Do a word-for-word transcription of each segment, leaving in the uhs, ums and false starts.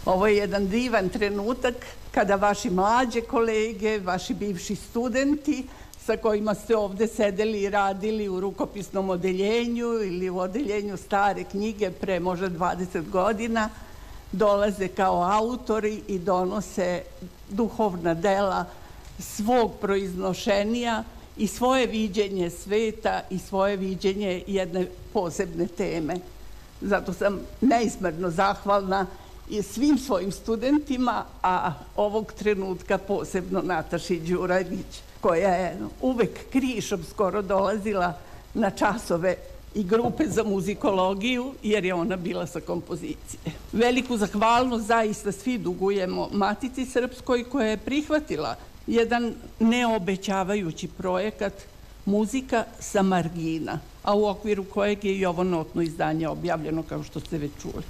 Ovo je jedan divan trenutak kada vaši mlađe kolege, vaši bivši studenti sa kojima ste ovde sedeli i radili u rukopisnom odeljenju ili u odeljenju stare knjige pre možda dvadeset godina, dolaze kao autori i donose duhovna dela svog proiznošenja i svoje viđenje sveta i svoje viđenje jedne posebne teme. Zato sam neizmerno zahvalna i svim svojim studentima, a ovog trenutka posebno Nataši Đuragić, koja je uvek krišom skoro dolazila na časove i grupe za muzikologiju, jer je ona bila sa kompozicije. Veliku zahvalnost zaista svi dugujemo Matici Srpskoj, koja je prihvatila jedan neobećavajući projekat Muzika sa margina, a u okviru kojeg je i ovo notno izdanje objavljeno, kao što ste već čuli.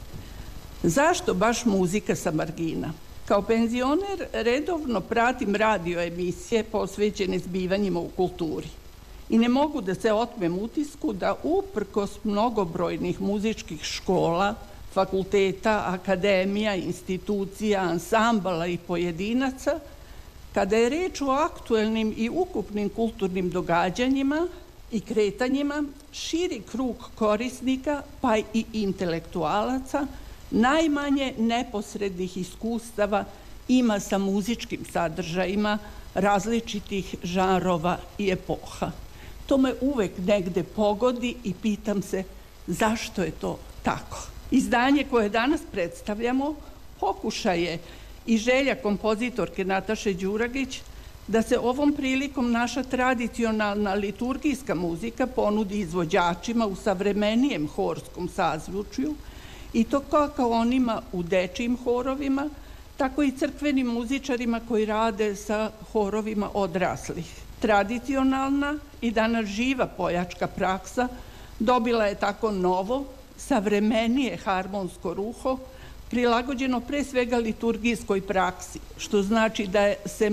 Zašto baš muzika sa margina? Kao penzioner redovno pratim radio emisije posvećene zbivanjima u kulturi i ne mogu da se otmem utisku da uprkos mnogobrojnih muzičkih škola, fakulteta, akademija, institucija, ansambala i pojedinaca, kada je reč o aktuelnim i ukupnim kulturnim događanjima i kretanjima, širi krug korisnika, pa i intelektualaca, najmanje neposrednih iskustava ima sa muzičkim sadržajima različitih žanrova i epoha. To me uvek negde pogodi i pitam se zašto je to tako. Izdanje koje danas predstavljamo pokušaj je i želja kompozitorke Nataše Đuragić da se ovom prilikom naša tradicionalna liturgijska muzika ponudi izvođačima u savremenijem horskom sazvučju, i to kako onima u dečijim horovima, tako i crkvenim muzičarima koji rade sa horovima odraslih. Tradicionalna i danas živa pojačka praksa dobila je tako novo, savremenije harmonsko ruho, prilagođeno pre svega liturgijskoj praksi, što znači da se